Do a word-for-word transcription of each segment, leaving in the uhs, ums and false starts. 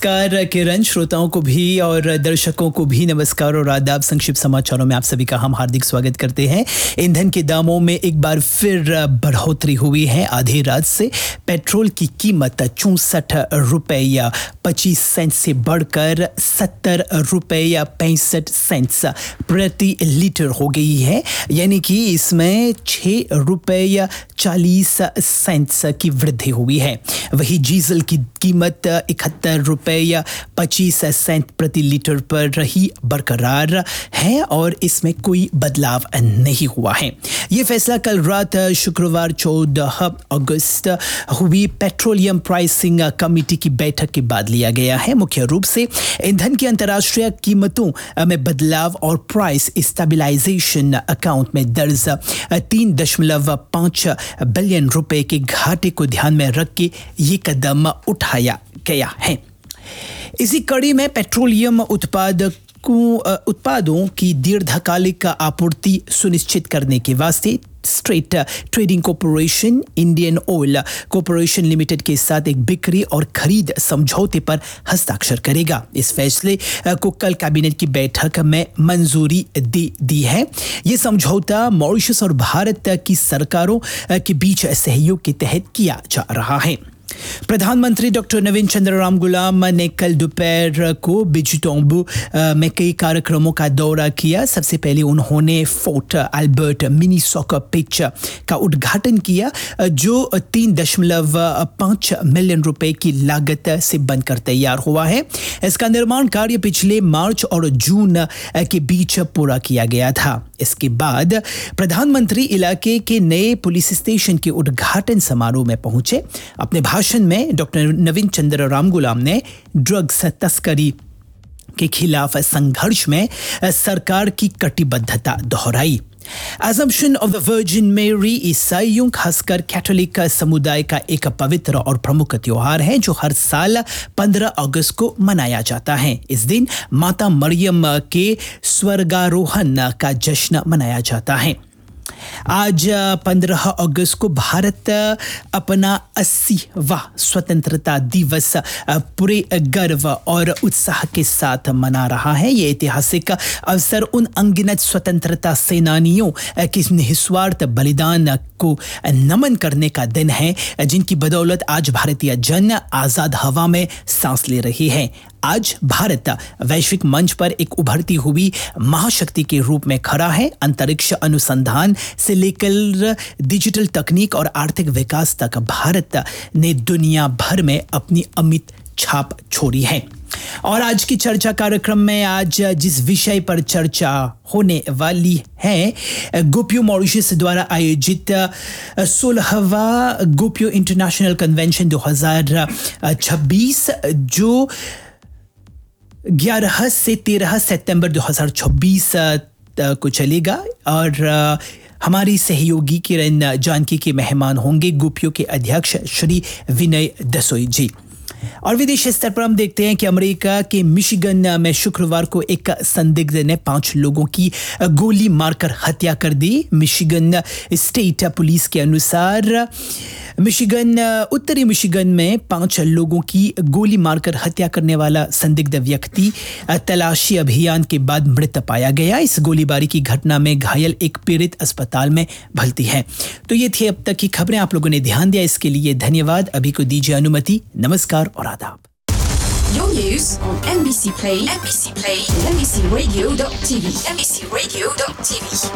नमस्कार किरण, श्रोताओं को भी और दर्शकों को भी नमस्कार और आदाब। संक्षिप्त समाचारों में आप सभी का हम हार्दिक स्वागत करते हैं। ईंधन के दामों में एक बार फिर बढ़ोतरी हुई है। आधी रात से पेट्रोल की कीमत चौंसठ रुपये पच्चीस सेंट से बढ़कर सत्तर रुपये पैंसठ सेंट्स प्रति लीटर हो गई है, यानी कि इसमें छः रुपये चालीस सेंट्स की वृद्धि हुई है। वही डीजल की कीमत इकहत्तर रुपये पच्चीस सेंट प्रति लीटर पर रही बरकरार है और इसमें कोई बदलाव नहीं हुआ है। ये फैसला कल रात शुक्रवार चौदह अगस्त हुई पेट्रोलियम प्राइसिंग कमेटी की बैठक के बाद लिया गया है। मुख्य रूप से ईंधन की अंतर्राष्ट्रीय कीमतों में बदलाव और प्राइस स्टेबलाइजेशन अकाउंट में दर्ज तीन दशमलव पाँच बिलियन रुपए के घाटे को ध्यान में रख के ये कदम उठाया गया है। इसी कड़ी में पेट्रोलियम उत्पादकों उत्पादों की दीर्घकालिक आपूर्ति सुनिश्चित करने के वास्ते straight trading corporation Indian oil corporation limited के साथ एक बिक्री और खरीद समझौते पर हस्ताक्षर करेगा। इस फैसले को कल कैबिनेट की बैठक में मंजूरी दे दी है। ये समझौता मॉरिशस और भारत की सरकारों के बीच सहयोग के तहत किया जा रहा है। प्रधानमंत्री डॉक्टर नवीन चंद्र राम गुलाम ने कल दोपहर को बिजटोम्बू में कई कार्यक्रमों का दौरा किया। सबसे पहले उन्होंने fort Albert mini soccer pitch का उद्घाटन किया, जो तीन दशमलव पाँच मिलियन रुपए की लागत से बनकर तैयार हुआ है। इसका निर्माण कार्य पिछले मार्च और जून के बीच पूरा किया गया था। इसके बाद प्रधानमंत्री इलाके के नए पुलिस स्टेशन के उद्घाटन समारोह में पहुंचे। अपने भाषण में डॉक्टर नवीन चंद्र राम गुलाम ने ड्रग्स तस्करी के खिलाफ संघर्ष में सरकार की कटिबद्धता दोहराई। Assumption of the Virgin Mary ईसाइयों खासकर कैथोलिक समुदाय का एक पवित्र और प्रमुख त्योहार है जो हर साल पंद्रह अगस्त को मनाया जाता है। इस दिन माता मरियम के स्वर्गारोहण का जश्न मनाया जाता है। आज पंद्रह अगस्त को भारत अपना अस्सीवां स्वतंत्रता दिवस पूरे गर्व और उत्साह के साथ मना रहा है। ये ऐतिहासिक अवसर उन अनगिनत स्वतंत्रता सेनानियों के निस्वार्थ बलिदान को नमन करने का दिन है, जिनकी बदौलत आज भारतीय जन आजाद हवा में सांस ले रही है। आज भारत वैश्विक मंच पर एक उभरती हुई महाशक्ति के रूप में खड़ा है। अंतरिक्ष अनुसंधान से लेकर डिजिटल तकनीक और आर्थिक विकास तक भारत ने दुनिया भर में अपनी अमिट छाप छोड़ी है। और आज की चर्चा कार्यक्रम में आज जिस विषय पर चर्चा होने वाली है, गोपियो मॉरिशस द्वारा आयोजित सोलहवां गोपियो इंटरनेशनल कन्वेंशन दो हज़ार छब्बीस जो ग्यारह से तेरह सितंबर दो हज़ार छब्बीस को चलेगा और हमारी सहयोगी किरण जानकी के मेहमान होंगे गोपियों के अध्यक्ष श्री विनय दसोई जी। और विदेशी स्तर पर हम देखते हैं कि अमेरिका के मिशिगन में शुक्रवार को एक संदिग्ध ने पांच लोगों की गोली मारकर हत्या कर दी। मिशिगन स्टेट पुलिस के अनुसार मिशिगन उत्तरी मिशिगन में पांच लोगों की गोली मारकर हत्या करने वाला संदिग्ध व्यक्ति तलाशी अभियान के बाद मृत पाया गया। इस गोलीबारी की घटना में घायल एक पीड़ित अस्पताल में भर्ती है। तो ये थी अब तक की खबरें। आप लोगों ने ध्यान दिया, इसके लिए धन्यवाद। अभी को दीजिए अनुमति। नमस्कार और आदाब। Your news on M B C Play, M B C Play, and M B C Radio dot T V, M B C Radio dot T V.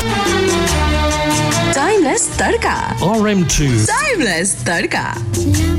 Timeless Tadka. R M two. Timeless Tadka.